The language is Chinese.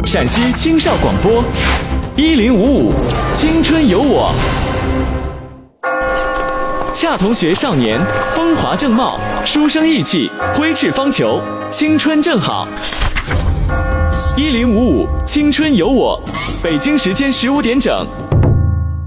陕西青少广播1055，青春有我。恰同学少年，风华正茂，书生意气，挥斥方遒，青春正好。1055，青春有我。北京时间15点整，